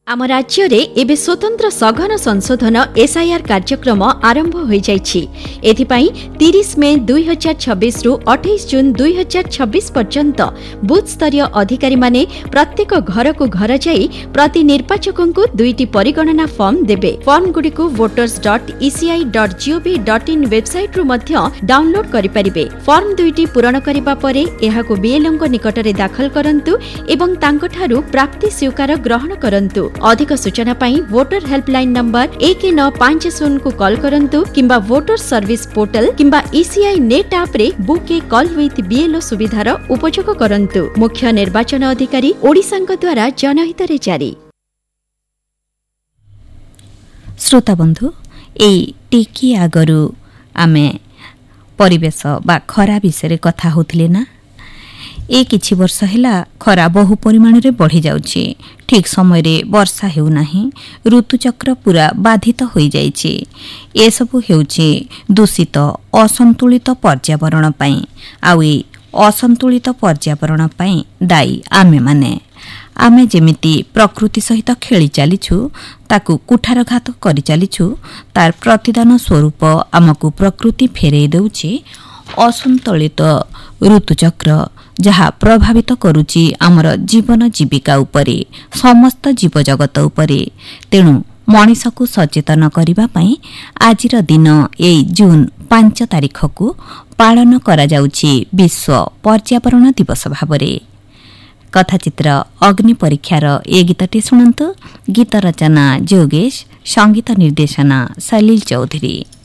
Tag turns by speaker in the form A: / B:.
A: आम राज्य रे एबे स्वतंत्र सघन संशोधन एसआईआर कार्यक्रम आरंभ हो जाइछि। एथिपाई 30 मे 2026 रु 28 जून 2026 पर्यंत बूथ स्तरीय अधिकारी माने प्रत्येक घर को घर जाई प्रति निर्वाचकों को 2टी परिगणना फॉर्म देबे। फॉर्म गुडी को voters.eci.gov.in वेबसाइट रु मध्य डाउनलोड करि परिबे। फॉर्म 2टी पूरण करिबा परे एहाको बीएलओ को निकट रे दाखल करंतु एवं तांकठारु प्राप्ति स्वीकार ग्रहण करंतु। अधिक सूचना पाई वोटर हेल्पलाइन नंबर 1950 को कॉल करंतु किंबा वोटर सर्विस पोर्टल किंबा ईसीआई नेट ऐप रे book A call with BLO सुविधार उपयोग करंतु। मुख्य निर्वाचन अधिकारी ओडिशांक द्वारा जनहित रे जारी।
B: श्रोता बंधु एई टिकी आगरु आमे परिवेश बा खरा विषय कथा होथिले ना। ए किछि वर्ष हैला खरा बहु परिमाण रे बढ़ी जाउछि। ठीक समय रे वर्षा हेउ नाही। ऋतुचक्र पूरा बाधित होई जाइछि। ए सबु हेउछि दूषित असंतुलित पर्यावरण पई। आउ ए असंतुलित पर्यावरण पई दायी आमे जेमिति प्रकृति सहित खेली चलीछु ताकू कुठारघात करि चलीछु तार प्रतिदान स्वरूप आमकू प्रकृति फेरे देउछि असंतुलित ऋतुचक्र जहा प्रभावित करुची आमर जीवन जीविका उपरे समस्त जीव जगत उपरे। तेणु मनीष को सचेतन करिबा पई आजिर दिन ए जून 5 तारिख को पालन करा जाउची विश्व पर्यावरण दिवस भाबरे। कथाचित्र अग्नि परीक्षार ए गीतटी सुनंतु। गीत रचना जोगेश, संगीत निर्देशना सलील चौधरी।